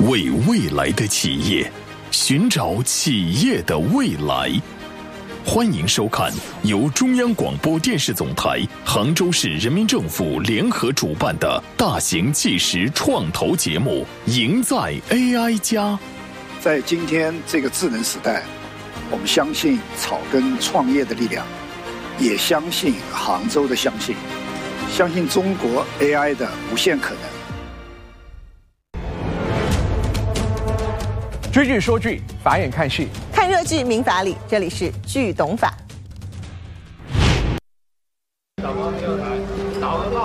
为未来的企业，寻找企业的未来。欢迎收看由中央广播电视总台、杭州市人民政府联合主办的大型纪实创投节目《赢在 AI 家》。 在今天这个智能时代，我们相信草根创业的力量，也相信杭州的相信中国 AI 的无限可能。 追剧说剧，法眼看戏， 看热剧明法理。这里是剧懂法。